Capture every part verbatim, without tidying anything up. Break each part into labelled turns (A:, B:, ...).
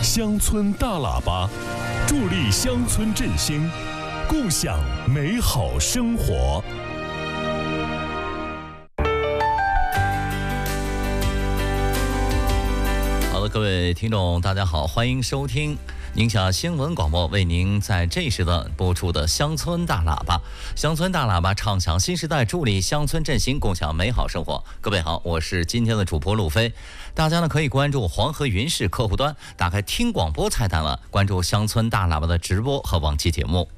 A: 乡村大喇叭，助力乡村振兴，共享美好生活。
B: 好的，各位听众，大家好，欢迎收听宁夏新闻广播为您在这时段播出的乡村大喇叭。乡村大喇叭唱响新时代，助力乡村振兴，共享美好生活。各位好，我是今天的主播路飞。大家呢可以关注黄河云视客户端，打开听广播菜单了，关注乡村大喇叭的直播和往期节目。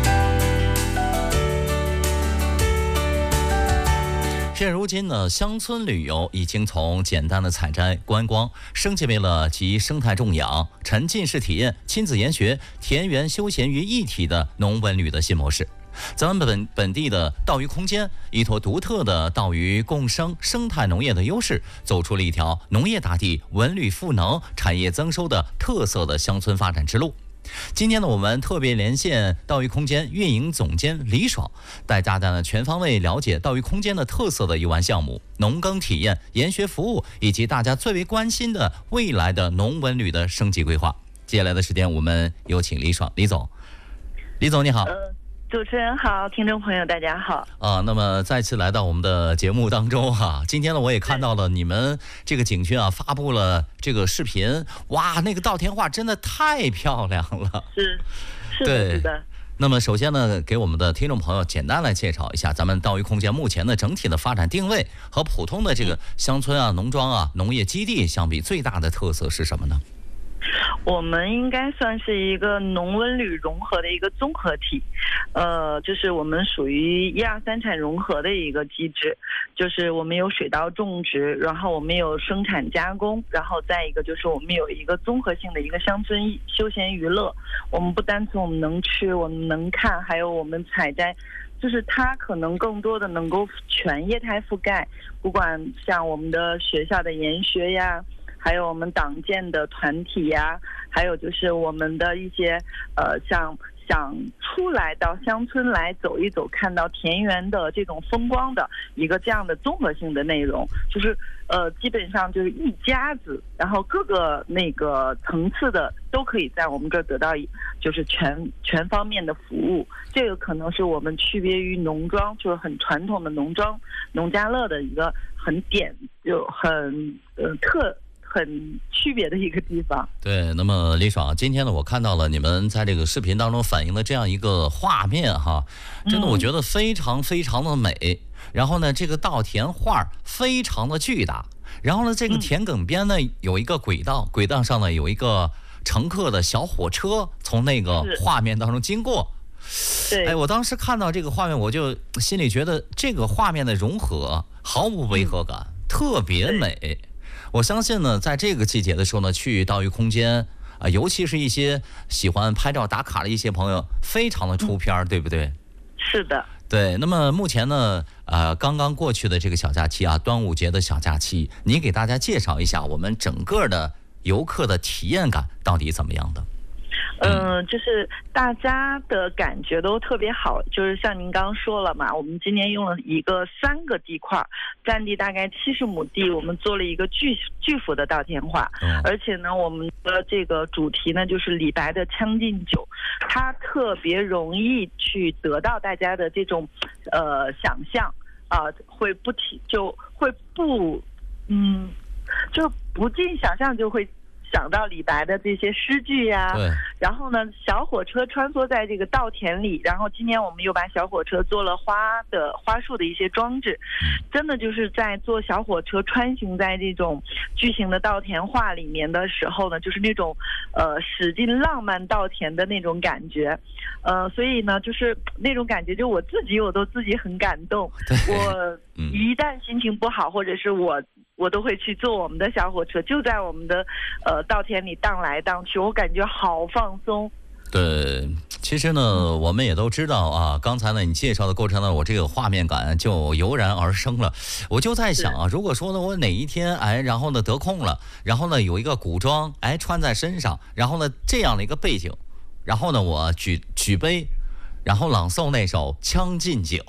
B: 现如今呢，乡村旅游已经从简单的采摘观光升级为了集生态种养、沉浸式体验、亲子研学、田园休闲于一体的农文旅的新模式。咱们本本地的稻鱼空间依托独特的稻鱼共生生态农业的优势，走出了一条农业大地、文旅赋能、产业增收的特色的乡村发展之路。今天呢，我们特别连线稻鱼空间运营总监李爽，带大家呢全方位了解稻鱼空间的特色的游玩项目、农耕体验、研学服务，以及大家最为关心的未来的农文旅的升级规划。接下来的时间，我们有请李爽，李总。李总你好。
C: 呃主持人好，听众朋友大家好。
B: 啊，那么再次来到我们的节目当中哈、啊，今天呢我也看到了你们这个景区啊发布了这个视频，哇，那个稻田画真的太漂亮了。
C: 是，是的，是的。
B: 那么首先呢，给我们的听众朋友简单来介绍一下咱们稻鱼空间目前的整体的发展定位和普通的这个乡村啊、农庄啊、农业基地相比，最大的特色是什么呢？
C: 我们应该算是一个农文旅融合的一个综合体，呃，就是我们属于一二三产融合的一个机制，就是我们有水稻种植，然后我们有生产加工，然后再一个就是我们有一个综合性的一个乡村休闲娱乐。我们不单纯我们能吃，我们能看，还有我们采摘。就是它可能更多的能够全业态覆盖，不管像我们的学校的研学呀，还有我们党建的团体呀，还有就是我们的一些呃，像想出来到乡村来走一走，看到田园的这种风光的一个这样的综合性的内容，就是呃，基本上就是一家子，然后各个那个层次的都可以在我们这儿得到就是全全方面的服务。这个可能是我们区别于农庄，就是很传统的农庄农家乐的一个很点就很呃特。很区别的一个地方。
B: 对，那么李爽，今天呢，我看到了你们在这个视频当中反映的这样一个画面哈，真的我觉得非常非常的美。嗯、然后呢，这个稻田画非常的巨大，然后呢，这个田埂边呢有一个轨道，轨道上呢有一个乘客的小火车从那个画面当中经过。
C: 对，
B: 哎，我当时看到这个画面，我就心里觉得这个画面的融合毫无违和感，嗯、特别美。我相信呢，在这个季节的时候呢，去稻鱼空间啊、呃，尤其是一些喜欢拍照打卡的一些朋友，非常的出片、嗯、对不对？
C: 是的。
B: 对，那么目前呢，呃，刚刚过去的这个小假期啊，端午节的小假期，你给大家介绍一下我们整个的游客的体验感到底怎么样的？
C: 嗯、呃，就是大家的感觉都特别好，就是像您刚刚说了嘛，我们今年用了一个三个地块，占地大概七十亩地，我们做了一个巨巨幅的稻田画，嗯、而且呢，我们的这个主题呢就是李白的《将进酒》，它特别容易去得到大家的这种呃想象啊、呃，会不提就会不嗯，就不禁想象就会。想到李白的这些诗句呀、啊，然后呢，小火车穿梭在这个稻田里，然后今年我们又把小火车做了花的花束的一些装置，真的就是在坐小火车穿行在这种巨型的稻田画里面的时候呢，就是那种呃使劲浪漫稻田的那种感觉，呃，所以呢，就是那种感觉，就我自己我都自己很感动，我一旦心情不好，或者是我。我都会去坐我们的小火车，就在我们的呃稻田里荡来荡去，我感觉好放松。
B: 对，其实呢，我们也都知道啊，刚才呢你介绍的过程呢，我这个画面感就油然而生了。我就在想啊，如果说呢我哪一天哎，然后呢得空了，然后呢有一个古装哎穿在身上，然后呢这样的一个背景，然后呢我举举杯，然后朗诵那首《将进酒》。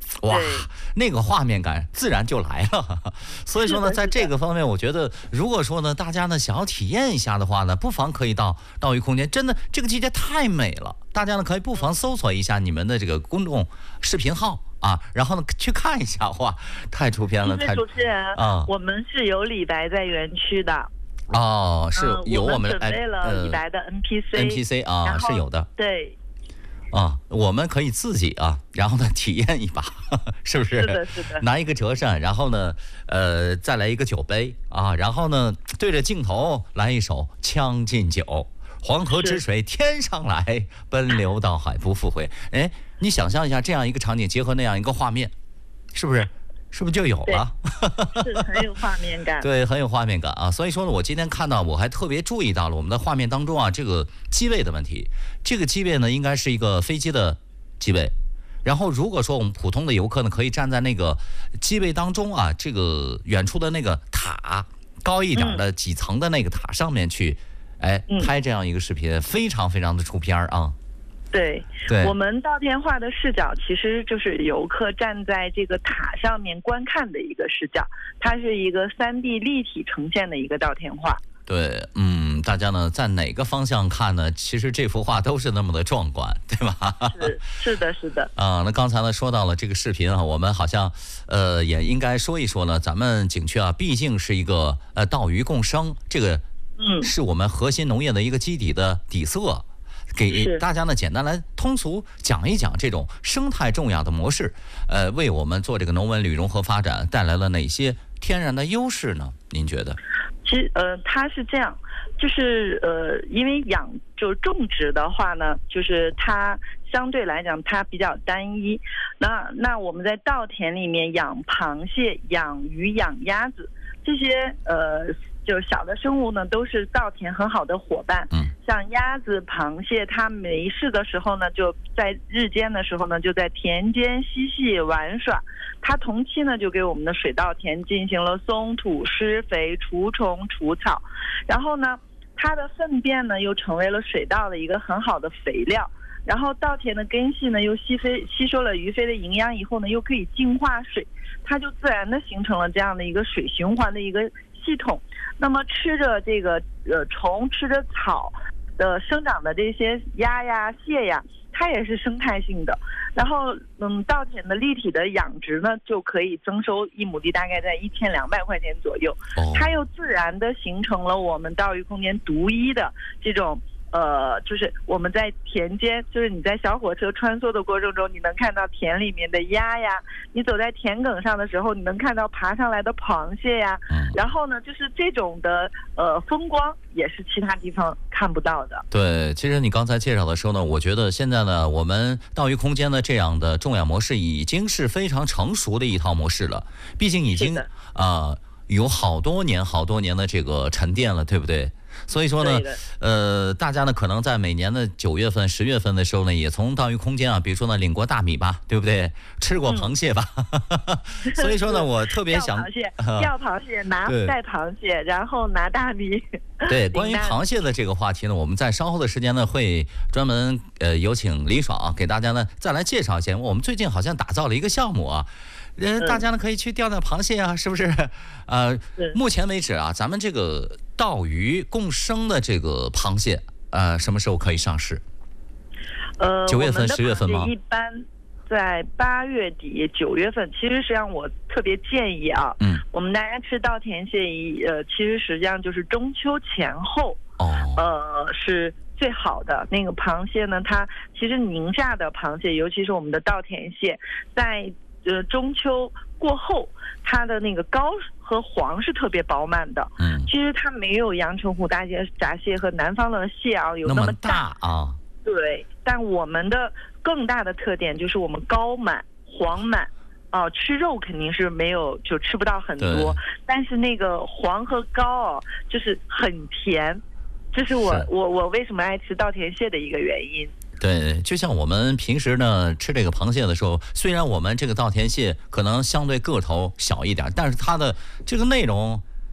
B: 哇，那个画面感自然就来了。所以说呢，在这个方面，我觉得如果说呢，大家呢想要体验一下的话呢，不妨可以到岛屿空间。真的，这个季节太美了，大家呢可以不妨搜索一下你们的这个公众视频号啊，然后呢去看一下，哇，太出片了，太
C: 主持人啊，我们是有李白在园区的。
B: 哦，是有我们
C: 准备了李白的 N P C，N
B: P C 啊，是有的。
C: 对。
B: 啊，我们可以自己啊，然后呢体验一把，是不是？
C: 是的，是的。
B: 拿一个折扇，然后呢，呃，再来一个酒杯啊，然后呢对着镜头来一首《将进酒》，黄河之水天上来，奔流到海不复回。哎，你想象一下这样一个场景，结合那样一个画面，是不是？是不是就有了？
C: 是很有画面感。
B: 对，很有画面感啊！所以说呢，我今天看到，我还特别注意到了我们的画面当中啊，这个机位的问题。这个机位呢，应该是一个飞机的机位。然后，如果说我们普通的游客呢，可以站在那个机位当中啊，这个远处的那个塔高一点的几层的那个塔上面去，嗯、哎，拍这样一个视频，非常非常的出片啊。
C: 对，
B: 对，
C: 我们稻田画的视角其实就是游客站在这个塔上面观看的一个视角，它是一个 三 D 立体呈现的一个稻田画。
B: 对，嗯，大家呢在哪个方向看呢？其实这幅画都是那么的壮观，对吧？
C: 是是的，是的。
B: 啊，那刚才呢说到了这个视频啊，我们好像呃也应该说一说呢，咱们景区啊，毕竟是一个呃稻鱼共生，这个嗯是我们核心农业的一个基底的底色。给大家呢简单来通俗讲一讲这种生态种养的模式，呃，为我们做这个农文旅融合发展带来了哪些天然的优势呢？您觉得？
C: 其实呃，它是这样，就是呃，因为养就是种植的话呢，就是它相对来讲它比较单一。那那我们在稻田里面养螃蟹、养鱼、养鸭子这些呃。就是小的生物呢，都是稻田很好的伙伴。嗯，像鸭子、螃蟹，它没事的时候呢，就在日间的时候呢，就在田间嬉戏玩耍。它同期呢，就给我们的水稻田进行了松土、施肥、除虫、除草。然后呢，它的粪便呢，又成为了水稻的一个很好的肥料。然后稻田的根系呢，又吸肥吸收了鱼肥的营养以后呢，又可以净化水，它就自然的形成了这样的一个水循环的一个系统。那么吃着这个呃虫，吃着草的生长的这些鸭呀、蟹呀，它也是生态性的。然后嗯，稻田的立体的养殖呢，就可以增收一亩地大概在一千两百块钱左右。它又自然的形成了我们稻鱼空间独一的这种。呃，就是我们在田间，就是你在小火车穿梭的过程中，你能看到田里面的鸭呀，你走在田埂上的时候，你能看到爬上来的螃蟹呀，然后呢，就是这种的呃风光也是其他地方看不到的。
B: 对，其实你刚才介绍的时候呢，我觉得现在呢，我们稻鱼空间的这样的种养模式已经是非常成熟的一套模式了，毕竟已经啊、呃、有好多年好多年的这个沉淀了，对不对？所以说呢，呃，大家呢可能在每年的九月份、十月份的时候呢，也从稻鱼空间啊，比如说呢领过大米吧，对不对？吃过螃蟹吧？嗯、所以说呢，我特别想
C: 钓螃蟹，钓螃蟹，拿带螃蟹，然后拿大米。
B: 对，关于螃蟹的这个话题呢，我们在稍后的时间呢会专门呃有请李爽、啊、给大家呢再来介绍一下。我们最近好像打造了一个项目啊。呃，大家呢可以去钓钓螃蟹啊，是不是？呃，目前为止啊，咱们这个稻鱼共生的这个螃蟹，呃，什么时候可以上市？
C: 呃，
B: 九月份、十月份吗？
C: 一般在八月底、九月份。其实实际上我特别建议啊，嗯，我们大家吃稻田蟹，呃，其实实际上就是中秋前后，哦，呃，是最好的那个螃蟹呢。它其实宁夏的螃蟹，尤其是我们的稻田蟹，在呃，中秋过后，它的那个膏和黄是特别饱满的。嗯，其实它没有阳澄湖大闸闸蟹和南方的蟹螯有那么
B: 大啊。
C: 对，但我们的更大的特点就是我们膏满、黄满。哦、呃，吃肉肯定是没有，就吃不到很多，但是那个黄和膏哦，就是很甜，这是我我我为什么爱吃稻田蟹的一个原因。
B: 对，就像我们平时呢吃这个螃蟹的时候，虽然我们这个稻田蟹可能相对个头小一点，但是它的这个内容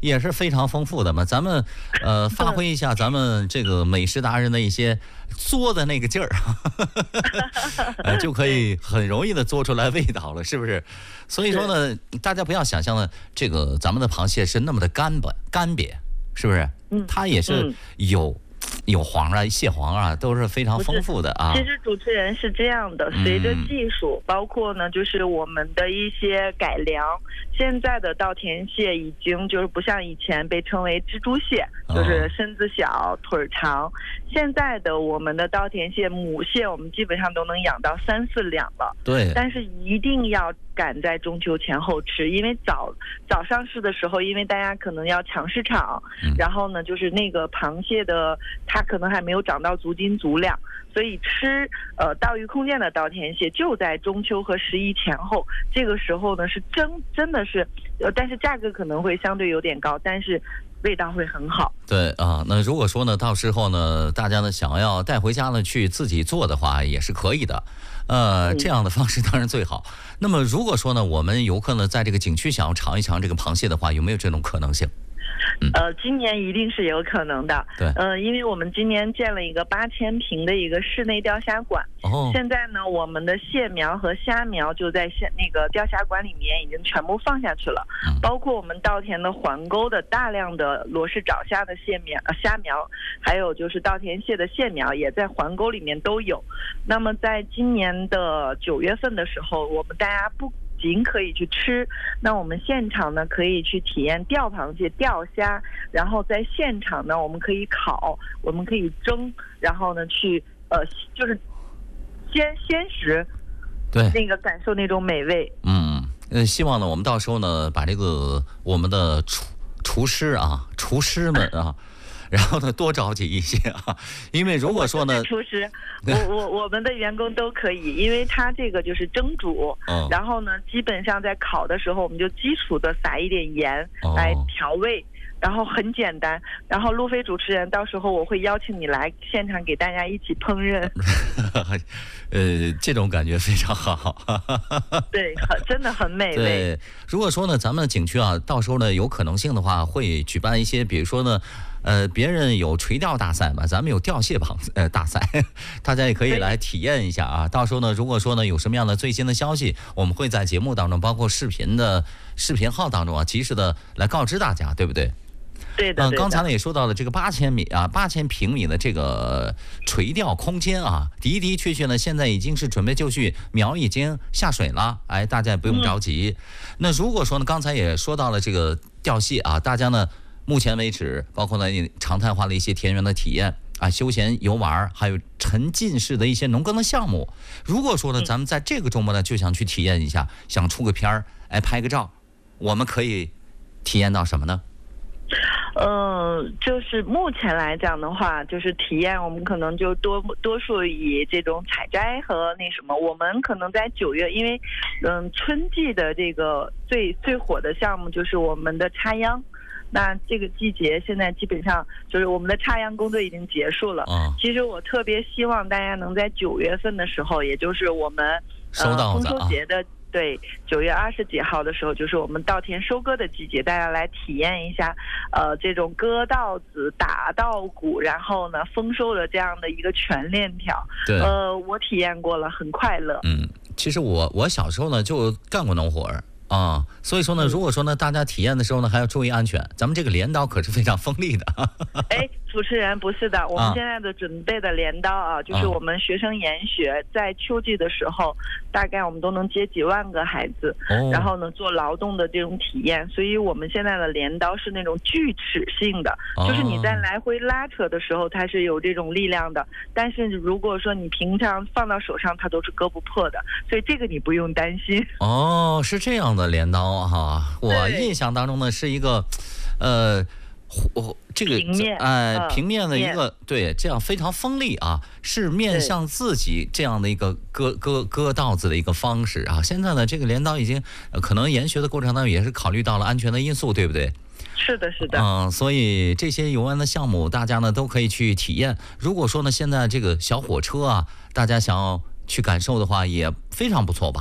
B: 也是非常丰富的嘛。咱们呃发挥一下咱们这个美食达人的一些做的那个劲儿，呃，就可以很容易的做出来味道了，是不是？所以说呢，大家不要想象的这个咱们的螃蟹是那么的干巴干瘪，是不是？
C: 嗯，
B: 它也是有。有黄啊、蟹黄啊，都是非常丰富的啊。
C: 其实主持人是这样的，随着技术，嗯、包括呢，就是我们的一些改良，现在的稻田蟹已经就是不像以前被称为蜘蛛蟹，哦、就是身子小、腿儿长。现在的我们的稻田蟹母蟹，我们基本上都能养到三四两了。
B: 对。
C: 但是一定要赶在中秋前后吃，因为早早上市的时候，因为大家可能要抢市场，嗯、然后呢，就是那个螃蟹的它可能还没有长到足斤足两，所以吃呃稻鱼空间的稻田蟹就在中秋和十一前后，这个时候呢是真真的是，呃，但是价格可能会相对有点高，但是味道会很好。
B: 对啊，那如果说呢，到时候呢，大家呢想要带回家呢去自己做的话，也是可以的。呃，这样的方式当然最好。那么如果说呢，我们游客呢在这个景区想要尝一尝这个螃蟹的话，有没有这种可能性？
C: 嗯、呃，今年一定是有可能的。
B: 对，
C: 呃，因为我们今年建了一个八千平的一个室内钓虾馆。哦。现在呢，我们的蟹苗和虾苗就在虾那个钓虾馆里面已经全部放下去了，嗯、包括我们稻田的环沟的大量的罗氏爪虾的蟹苗、呃、虾苗，还有就是稻田蟹的蟹苗也在环沟里面都有。那么在今年的九月份的时候，我们大家不仅可以去吃，那我们现场呢可以去体验钓螃蟹、钓虾，然后在现场呢我们可以烤，我们可以蒸，然后呢去呃就是鲜鲜食，
B: 对，
C: 那个感受那种美味。
B: 嗯，呃，希望呢我们到时候呢把这个我们的厨厨师啊、厨师们啊。然后呢，多召集一些啊，因为如果说呢，
C: 厨师，我我我们的员工都可以，因为他这个就是蒸煮，哦、然后呢，基本上在烤的时候，我们就基础的撒一点盐来调味。哦，然后很简单，然后路飞主持人，到时候我会邀请你来现场给大家一起烹饪。
B: 呃，这种感觉非常好。
C: 对，很真的很美味。
B: 对，如果说呢，咱们景区啊，到时候呢有可能性的话，会举办一些，比如说呢，呃，别人有垂钓大赛嘛，咱们有钓蟹螃呃大赛，大家也可以来体验一下啊。到时候呢，如果说呢有什么样的最新的消息，我们会在节目当中，包括视频的视频号当中啊，及时的来告知大家，对不对？
C: 对的，
B: 嗯、呃，刚才呢也说到了这个八千米啊，八千平米的这个垂钓空间啊，的的确确呢，现在已经是准备就绪，苗已经下水了，哎，大家也不用着急。嗯、那如果说呢，刚才也说到了这个钓蟹啊，大家呢目前为止，包括呢常态化的一些田园的体验啊，休闲游玩，还有沉浸式的一些农耕的项目。如果说呢，咱们在这个周末呢就想去体验一下，想出个片儿，哎，拍个照，我们可以体验到什么呢？
C: 呃，就是目前来讲的话，就是体验我们可能就多多数以这种采摘和那什么，我们可能在九月，因为嗯春季的这个最最火的项目就是我们的插秧。那这个季节现在基本上就是我们的插秧工作已经结束了。嗯，其实我特别希望大家能在九月份的时候，也就是我们
B: 呃
C: 中秋节的。对，九月二十几号的时候，就是我们稻田收割的季节，大家来体验一下，呃，这种割稻子、打稻谷，然后呢丰收的这样的一个全链条。
B: 对，
C: 呃，我体验过了，很快乐。
B: 嗯，其实我我小时候呢就干过农活儿。啊、嗯，所以说呢，如果说呢，大家体验的时候呢，还要注意安全。咱们这个镰刀可是非常锋利的。
C: 哎，主持人不是的，我们现在的准备的镰刀啊，啊就是我们学生研学在秋季的时候，大概我们都能接几万个孩子，哦、然后呢做劳动的这种体验。所以我们现在的镰刀是那种锯齿性的，哦、就是你在来回拉扯的时候，它是有这种力量的。但是如果说你平常放到手上，它都是割不破的。所以这个你不用担心。
B: 哦，是这样的。镰刀哈，我印象当中呢是一个，呃，这个
C: 平面，
B: 哎、呃，平面的一个对，这样非常锋利啊，是面向自己这样的一个割割割稻子的一个方式啊。现在呢，这个镰刀已经、呃、可能研学的过程当中也是考虑到了安全的因素，对不对？
C: 是的，是的。
B: 嗯，所以这些游玩的项目，大家呢都可以去体验。如果说呢，现在这个小火车啊，大家想要去感受的话，也非常不错吧。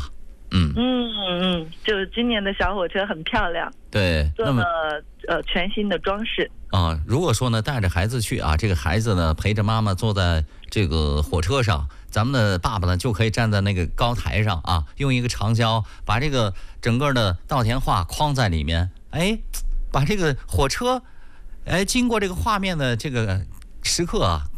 B: 嗯
C: 嗯嗯，就是今年的小火车很漂亮，
B: 对，
C: 做
B: 那么
C: 了呃全新的装饰。
B: 啊，如果说呢带着孩子去啊，这个孩子呢陪着妈妈坐在这个火车上，咱们的爸爸呢就可以站在那个高台上啊，用一个长胶把这个整个的稻田画框在里面，哎，把这个火车，哎，经过这个画面的这个时刻啊，